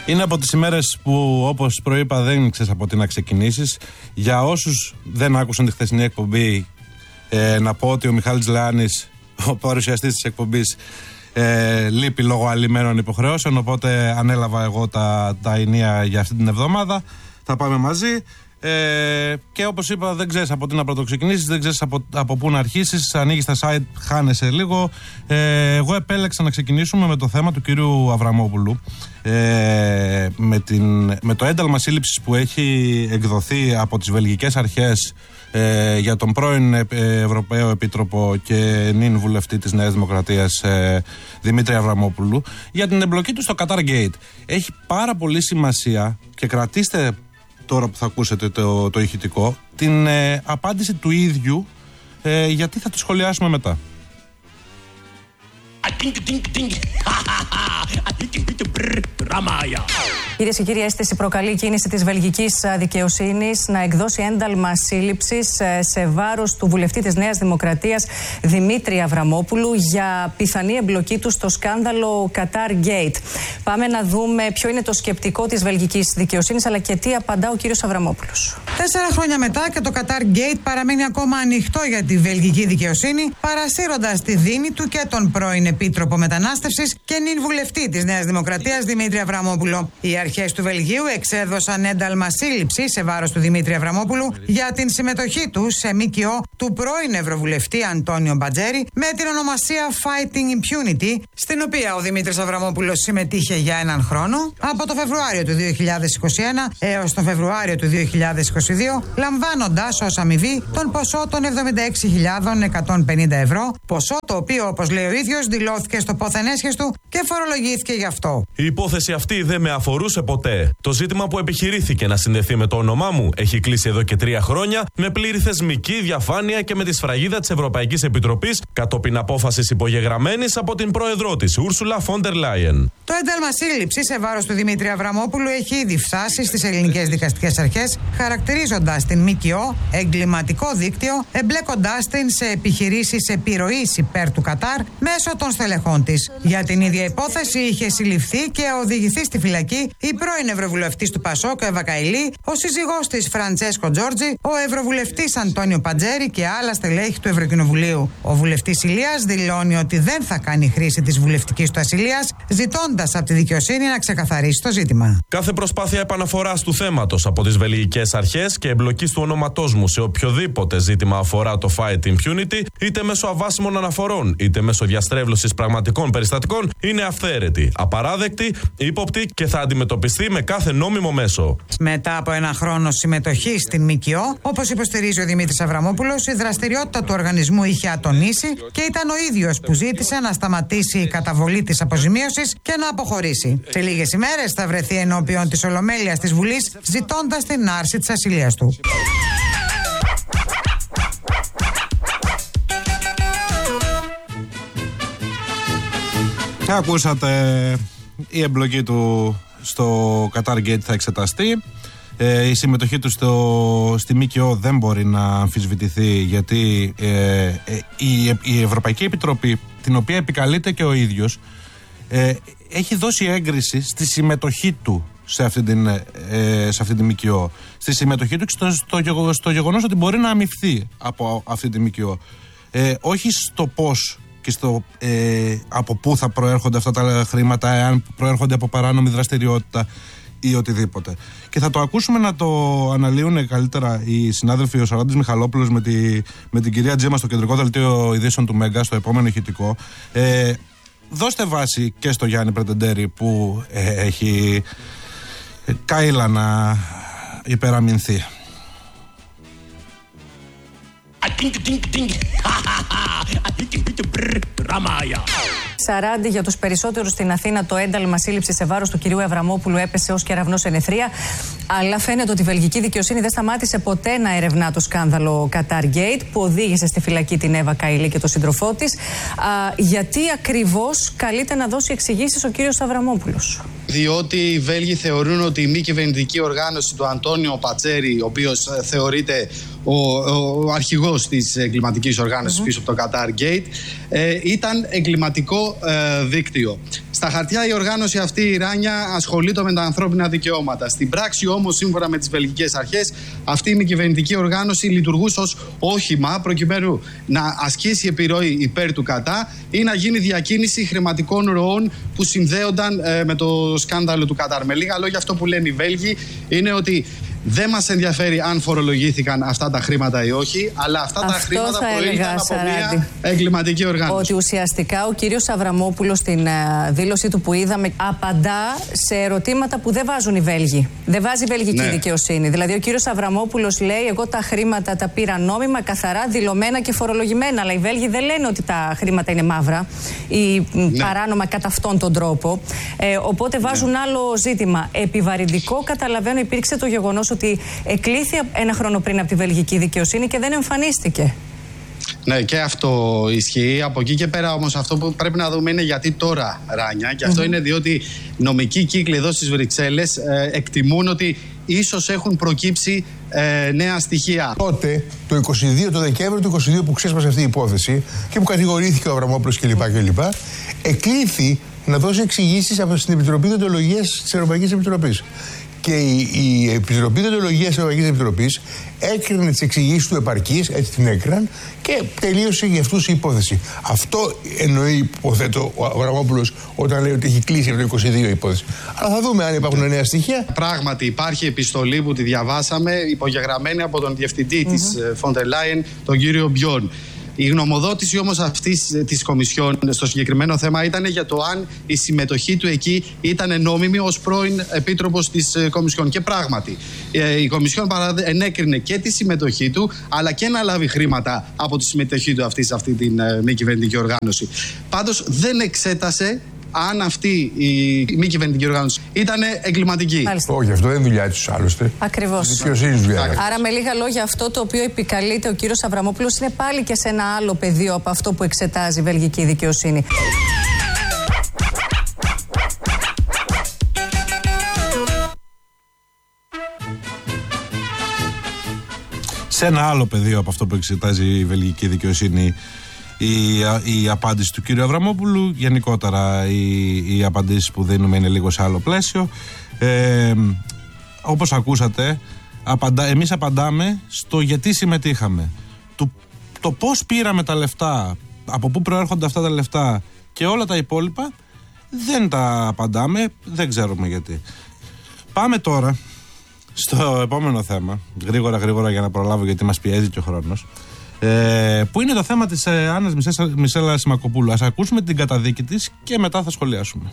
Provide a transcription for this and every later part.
Είναι από τις ημέρες που, όπως προείπα, δεν ξέρεις από τι να ξεκινήσεις. Για όσους δεν άκουσαν τη χθεσινή εκπομπή, να πω ότι ο Μιχάλης Λεάνης, ο παρουσιαστής της εκπομπής, λείπει λόγω αλλημένων υποχρεώσεων. Οπότε ανέλαβα εγώ τα ενία για αυτή την εβδομάδα. Θα πάμε μαζί. Και όπως είπα, δεν ξέρεις από τι να πρωτοξεκινήσεις, δεν ξέρεις από πού να αρχίσεις. Ανοίγεις τα site, χάνεσαι λίγο. Εγώ επέλεξα να ξεκινήσουμε με το θέμα του κυρίου Αβραμόπουλου, με το ένταλμα σύλληψης που έχει εκδοθεί από τις βελγικές αρχές για τον πρώην Ευρωπαίο Επίτροπο και νυν βουλευτή της Νέας Δημοκρατίας Δημήτρη Αβραμόπουλου, για την εμπλοκή του στο Qatar Gate. Έχει πάρα πολύ σημασία, και κρατήστε τώρα που θα ακούσετε το ηχητικό, την απάντηση του ίδιου, γιατί θα τη σχολιάσουμε μετά. Κυρίες και κύριοι, αίσθηση προκαλεί η κίνηση της βελγικής δικαιοσύνης να εκδώσει ένταλμα σύλληψης σε βάρος του βουλευτή της Νέας Δημοκρατίας Δημήτρη Αβραμόπουλου για πιθανή εμπλοκή του στο σκάνδαλο Qatar Gate. Πάμε να δούμε ποιο είναι το σκεπτικό της βελγικής δικαιοσύνης, αλλά και τι απαντά ο κύριος Αβραμόπουλος. 4 χρόνια μετά και το Qatar Gate παραμένει ακόμα ανοιχτό για τη βελγική δικαιοσύνη, παρασύροντας τη δίνη του και τον πρώην Επίτροπο Μετανάστευσης και νυν βουλευτή της Νέας Δημοκρατίας Δημήτρη Αβραμόπουλο. Οι αρχές του Βελγίου εξέδωσαν ένταλμα σύλληψη σε βάρος του Δημήτρη Αβραμόπουλου για την συμμετοχή του σε ΜΚΟ του πρώην Ευρωβουλευτή Αντώνιο Μπατζέρη με την ονομασία Fighting Impunity, στην οποία ο Δημήτρης Αβραμόπουλος συμμετείχε για έναν χρόνο, από το Φεβρουάριο του 2021 έως το Φεβρουάριο του 2022, λαμβάνοντας ως αμοιβή τον ποσό των 76.150 ευρώ, ποσό το οποίο, όπως λέει ο ίδιος, δηλώθηκε στο πόθεν έσχες του και φορολογήθηκε γι' αυτό. Η υπόθεση αυτή δεν με αφορούσε ποτέ. Το ζήτημα που επιχειρήθηκε να συνδεθεί με το όνομά μου έχει κλείσει εδώ και 3 χρόνια με πλήρη θεσμική διαφάνεια και με τη σφραγίδα της Ευρωπαϊκής Επιτροπής κατόπιν απόφασης υπογεγραμμένης από την πρόεδρό της, Ursula von der Leyen. Το ένταλμα σύλληψης σε βάρος του Δημήτρη Αβραμόπουλου έχει ήδη φτάσει στις ελληνικές δικαστικές αρχές, χαρακτηρίζοντας την ΜΚΟ εγκληματικό δίκτυο, εμπλέκοντάς την σε επιχειρήσεις επιρροής υπέρ του Κατάρ μέσω των στελεχών της. Για την ίδια υπόθεση είχε συλληφθεί και οδηγηθεί στη φυλακή η πρώην Ευρωβουλευτής του Πασόκ, Εύα Καηλή, ο σύζυγός της Φραντσέσκο Τζόρτζι, ο Ευρωβουλευτής Αντώνιο Πατζέρη και άλλα στελέχη του Ευρωκοινοβουλίου. Ο βουλευτής Ηλίας δηλώνει ότι δεν θα κάνει χρήση της βουλευτικής του ασυλίας, ζητώντας από τη δικαιοσύνη να ξεκαθαρίσει το ζήτημα. Κάθε προσπάθεια επαναφοράς του θέματος από τις βελγικές αρχές και εμπλοκής του ονόματός μου σε οποιοδήποτε ζήτημα αφορά το Fight Impunity, είτε μέσω αβάσιμων αναφορών, είτε μέσω διαστρέβλωσης πραγματικών περιστατικών, είναι αυθαίρετη, απαράδεκτη, ύποπτη και θα αντιμετωπιστεί με κάθε νόμιμο μέσο. Μετά από ένα χρόνο συμμετοχή στην ΜΚΟ, όπως υποστηρίζει ο Δημήτρης Αβραμόπουλος, η δραστηριότητα του οργανισμού είχε ατονίσει και ήταν ο ίδιος που ζήτησε να σταματήσει η καταβολή της αποζημίωσης και να αποχωρήσει. Σε λίγες ημέρες θα βρεθεί ενώπιον της Ολομέλειας της Βουλής, ζητώντας την άρση της ασυλίας του. Ακούσατε, η εμπλοκή του στο Qatar Gate θα εξεταστεί. Η συμμετοχή του στη ΜΚΟ δεν μπορεί να αμφισβητηθεί, γιατί η Ευρωπαϊκή Επιτροπή, την οποία επικαλείται και ο ίδιος, έχει δώσει έγκριση στη συμμετοχή του σε αυτή την ΜΚΟ. Στη συμμετοχή του και στο γεγονός ότι μπορεί να αμοιφθεί από αυτή τη ΜΚΟ. Όχι στο πώς και από πού θα προέρχονται αυτά τα χρήματα, εάν προέρχονται από παράνομη δραστηριότητα ή οτιδήποτε. Και θα το ακούσουμε να το αναλύουν καλύτερα οι συνάδελφοι, ο Σαράντης Μιχαλόπουλος με την κυρία Τζέμα στο κεντρικό δελτίο ειδήσεων του Μέγκα, στο επόμενο ηχητικό. Δώστε βάση και στο Γιάννη Πρετεντέρη, που έχει κάηλα να υπεραμεινθεί. Σαράντι, για τους περισσότερους στην Αθήνα το ένταλμα σύλληψης σε βάρος του κυρίου Αβραμόπουλου έπεσε ως κεραυνός σε νεθρία, αλλά φαίνεται ότι η βελγική δικαιοσύνη δεν σταμάτησε ποτέ να ερευνά το σκάνδαλο Qatar Gate, που οδήγησε στη φυλακή την Εύα Καηλή και τον σύντροφό της. Γιατί ακριβώς καλείται να δώσει εξηγήσεις ο κύριος Αβραμόπουλος? Διότι οι Βέλγοι θεωρούν ότι η μη κυβερνητική οργάνωση του Αντώνιο Πατζέρη, ο οποίος θεωρείται ο αρχηγός της εγκληματικής οργάνωσης πίσω από το Qatar Gate, ήταν εγκληματικό δίκτυο. Στα χαρτιά η οργάνωση αυτή, η Ράνια, ασχολείται με τα ανθρώπινα δικαιώματα. Στην πράξη όμως, σύμφωνα με τις βελγικές αρχές, αυτή η μη κυβερνητική οργάνωση λειτουργούσε ως όχημα προκειμένου να ασκήσει επιρροή υπέρ του Κατάρ ή να γίνει διακίνηση χρηματικών ροών που συνδέονταν με το σκάνδαλο του Κατάρ. Με λίγα λόγια, αυτό που λένε οι Βέλγοι είναι ότι δεν μας ενδιαφέρει αν φορολογήθηκαν αυτά τα χρήματα ή όχι, αλλά αυτά τα χρήματα προήλθαν από μια εγκληματική οργάνωση. Ότι ουσιαστικά ο κύριος Αβραμόπουλος στην δήλωσή του που είδαμε απαντά σε ερωτήματα που δεν βάζουν οι Βέλγοι. Δεν βάζει η βελγική δικαιοσύνη. Δηλαδή ο κύριος Αβραμόπουλος λέει: εγώ τα χρήματα τα πήρα νόμιμα, καθαρά, δηλωμένα και φορολογημένα. Αλλά οι Βέλγοι δεν λένε ότι τα χρήματα είναι μαύρα ή παράνομα κατά αυτόν τον τρόπο. Οπότε βάζουν άλλο ζήτημα. Επιβαρυντικό, καταλαβαίνω, υπήρξε το γεγονός ότι εκλήθη ένα χρόνο πριν από τη βελγική δικαιοσύνη και δεν εμφανίστηκε. Ναι, και αυτό ισχύει. Από εκεί και πέρα όμως αυτό που πρέπει να δούμε είναι γιατί τώρα, Ράνια. Και αυτό είναι διότι νομικοί κύκλοι εδώ στις Βρυξέλλες εκτιμούν ότι ίσως έχουν προκύψει νέα στοιχεία. Τότε, το Δεκέμβριο του 2022 που ξέσπασε αυτή η υπόθεση και που κατηγορήθηκε ο Αβραμόπουλος κλπ. Εκλήθη να δώσει εξηγήσεις από την Επιτροπή Δεοντολογίας της Ευρωπαϊκής Επιτροπής. Και η Επιτροπή Δεοντολογίας της Ευρωπαϊκής Επιτροπής έκρινε τις εξηγήσεις του επαρκείς, έτσι την έκριναν, και τελείωσε για αυτούς η υπόθεση. Αυτό εννοεί, υποθέτω, ο Αβραμόπουλος όταν λέει ότι έχει κλείσει από το 22 η υπόθεση. Αλλά θα δούμε αν υπάρχουν νέα στοιχεία. Πράγματι, υπάρχει επιστολή που τη διαβάσαμε, υπογεγραμμένη από τον διευθυντή της Φοντερ Λάιεν, τον κύριο Μπιόρν. Η γνωμοδότηση όμως αυτής της Κομισιόν στο συγκεκριμένο θέμα ήταν για το αν η συμμετοχή του εκεί ήταν νόμιμη ως πρώην επίτροπος της Κομισιόν. Και πράγματι, η Κομισιόν ενέκρινε και τη συμμετοχή του, αλλά και να λάβει χρήματα από τη συμμετοχή του σε αυτή την μη κυβερνητική οργάνωση. Πάντως δεν εξέτασε αν αυτή η μη κυβερνητική οργάνωση ήταν εγκληματική. Μάλιστα. Όχι, αυτό δεν είναι δουλειά του άλλωστε. Ακριβώς. Άρα, με λίγα λόγια, αυτό το οποίο επικαλείται ο κύριος Αβραμόπουλος είναι πάλι και σε ένα άλλο πεδίο από αυτό που εξετάζει η βελγική δικαιοσύνη. Σε ένα άλλο πεδίο από αυτό που εξετάζει η βελγική δικαιοσύνη η απάντηση του κύριου Αβραμόπουλου. Γενικότερα οι απαντήσεις που δίνουμε είναι λίγο σε άλλο πλαίσιο. Όπως ακούσατε, εμείς απαντάμε στο γιατί συμμετείχαμε. Το πώς πήραμε τα λεφτά, από πού προέρχονται αυτά τα λεφτά και όλα τα υπόλοιπα δεν τα απαντάμε, δεν ξέρουμε γιατί. Πάμε τώρα στο επόμενο θέμα, γρήγορα για να προλάβω, γιατί μας πιέζει και ο χρόνος, που είναι το θέμα της Άννας Μισέλα Σιμακοπούλου. Ας ακούσουμε την καταδίκη της και μετά θα σχολιάσουμε.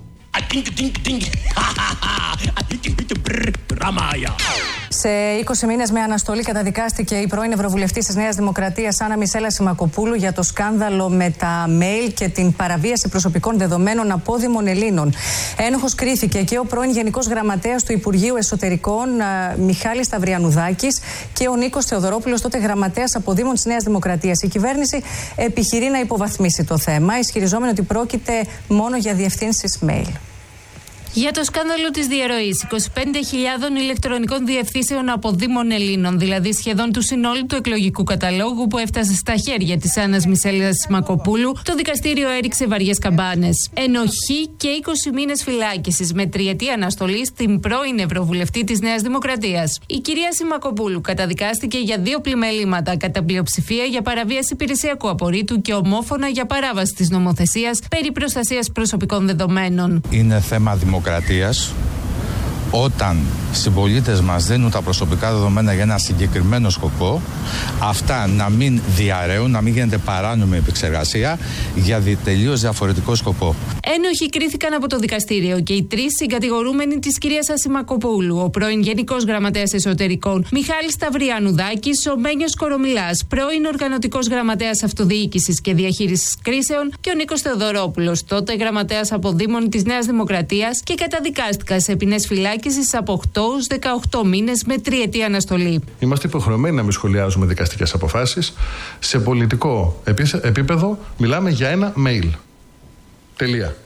Σε 20 μήνες με αναστολή καταδικάστηκε η πρώην Ευρωβουλευτής της Νέας Δημοκρατίας Άννα Μισέλα Σιμακοπούλου για το σκάνδαλο με τα mail και την παραβίαση προσωπικών δεδομένων απόδημων Ελλήνων. Ένοχος κρίθηκε και ο πρώην Γενικός Γραμματέας του Υπουργείου Εσωτερικών Μιχάλης Σταυριανουδάκης και ο Νίκος Θεοδωρόπουλος, τότε Γραμματέας Αποδήμων της Νέας Δημοκρατίας. Η κυβέρνηση επιχειρεί να υποβαθμίσει το θέμα, ισχυριζόμενο ότι πρόκειται μόνο για διευθύνσεις mail. Για το σκάνδαλο της διαρροής 25.000 ηλεκτρονικών διευθύνσεων αποδήμων Ελλήνων, δηλαδή σχεδόν του συνόλου του εκλογικού καταλόγου που έφτασε στα χέρια της Άννας Μισέλας Σιμακοπούλου, το δικαστήριο έριξε βαριές καμπάνες. Ενοχή και 20 μήνες φυλάκισης με τριετή αναστολή στην πρώην Ευρωβουλευτή της Νέας Δημοκρατίας. Η κυρία Σιμακοπούλου καταδικάστηκε για 2 πλημελήματα, κατά πλειοψηφία για παραβίαση υπηρεσιακού απορρίτου και ομόφωνα για παράβαση της νομοθεσίας περί προστασίας προσωπικών δεδομένων. Είναι θέμα δημοκρατίας. Όταν οι συμπολίτες μας δίνουν τα προσωπικά δεδομένα για ένα συγκεκριμένο σκοπό, αυτά να μην διαρρέουν, να μην γίνεται παράνομη επεξεργασία για τελείως διαφορετικό σκοπό. Ένοχοι κρίθηκαν από το δικαστήριο και οι 3 συγκατηγορούμενοι της κυρίας Σιμακοπούλου, ο πρώην Γενικός Γραμματέας Εσωτερικών Μιχάλης Σταυριανουδάκης, ο Μένιος Κορομιλάς, πρώην Οργανωτικός Γραμματέας Αυτοδιοίκησης και Διαχείρισης Κρίσεων, και ο Νίκος Θεοδωρόπουλος, τότε Γραμματέας Αποδήμων της Νέας Δημοκρατίας, και καταδικάστηκαν σε ποινές φυλάκισης από 8 ως 18 μήνες με τριετή αναστολή. Είμαστε υποχρεωμένοι να μην σχολιάζουμε δικαστικές αποφάσεις. Σε πολιτικό επίπεδο μιλάμε για ένα mail. Τελεία.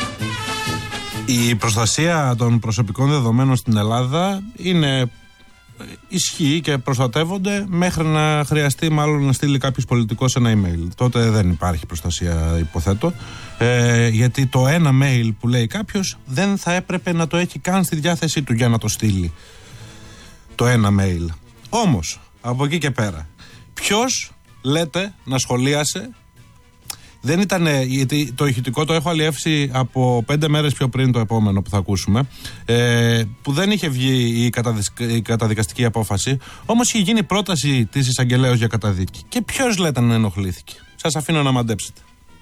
Η προστασία των προσωπικών δεδομένων στην Ελλάδα είναι ισχύει και προστατεύονται μέχρι να χρειαστεί μάλλον να στείλει κάποιος πολιτικός ένα email. Τότε δεν υπάρχει προστασία, υποθέτω, γιατί το ένα mail που λέει κάποιος δεν θα έπρεπε να το έχει καν στη διάθεσή του για να το στείλει το ένα mail. Όμως από εκεί και πέρα, ποιος λέτε να σχολίασε? Δεν ήταν, γιατί το ηχητικό το έχω αλλιεύσει από 5 μέρες πιο πριν το επόμενο που θα ακούσουμε, που δεν είχε βγει η καταδικαστική απόφαση, όμως είχε γίνει πρόταση της εισαγγελέως για καταδίκη. Και ποιος λέτε να ενοχλήθηκε? Σας αφήνω να μαντέψετε.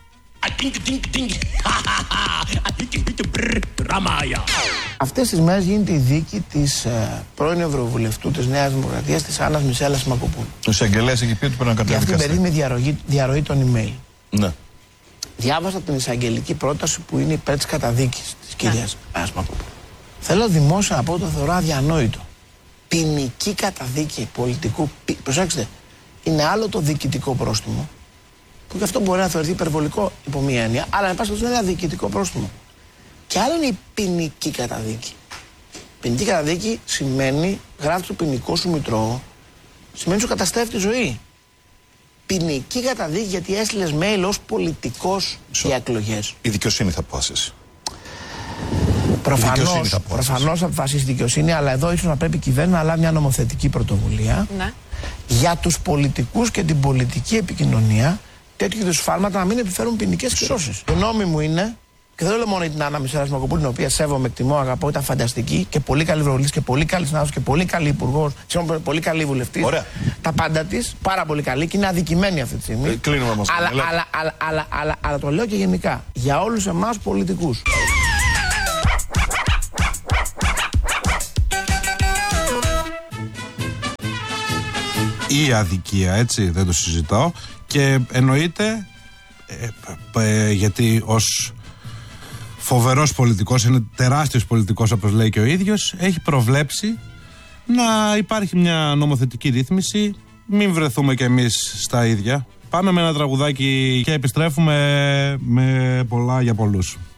Αυτές τις μέρες γίνεται η δίκη της πρώην Ευρωβουλευτού της Νέας Δημοκρατίας, της Άννας Μισέλας Σμακοπούλου. Ο εισαγγελέας έχει πει ότι πρέπει να καταδικαστεί. Για αυτήν την περίοδο με διαρροή των email. Ναι. Διάβασα την εισαγγελική πρόταση που είναι υπέρ της καταδίκης της κυρίας Άννας Σμακοπούλου. Θέλω δημόσια να πω, το θεωρώ αδιανόητο. Ποινική καταδίκη πολιτικού. Προσέξτε, είναι άλλο το διοικητικό πρόστιμο, που και αυτό μπορεί να θεωρηθεί υπερβολικό υπό μία έννοια, αλλά εν πάση περιπτώσει είναι ένα διοικητικό πρόστιμο. Και άλλο είναι η ποινική καταδίκη. Ποινική καταδίκη σημαίνει, γράφει στο ποινικό σου μητρό, σημαίνει σου καταστρέφει τη ζωή. Ποινική καταδίκη γιατί έστειλες mail ως πολιτικός για εκλογές. Η δικαιοσύνη θα αποφασίσει. Προφανώς θα αποφασίσει η δικαιοσύνη, αλλά εδώ ίσως να πρέπει η κυβέρνηση να λάβει μια νομοθετική πρωτοβουλία, ναι, για τους πολιτικούς και την πολιτική επικοινωνία τέτοιου είδους σφάλματα να μην επιφέρουν ποινικές κυρώσεις. Η γνώμη μου είναι, και δεν λέω μόνο για την Άννα Μισέλα Σμακοπούλου, την οποία σέβομαι, εκτιμώ, αγαπώ, ήταν φανταστική και πολύ καλή ευρωβουλευτής και πολύ καλή συνάδελφος και πολύ καλή υπουργός, πολύ καλή βουλευτής. Ωραία. Τα πάντα της, πάρα πολύ καλή και είναι αδικημένη αυτή τη στιγμή. Κλείνουμε όμως. Αλλά το λέω και γενικά. Για όλους εμάς πολιτικούς. Η αδικία, έτσι, δεν το συζητάω. Και εννοείται, γιατί ως φοβερός πολιτικός, είναι τεράστιος πολιτικός όπως λέει και ο ίδιος, έχει προβλέψει να υπάρχει μια νομοθετική ρύθμιση, μην βρεθούμε κι εμείς στα ίδια. Πάμε με ένα τραγουδάκι και επιστρέφουμε με πολλά για πολλούς.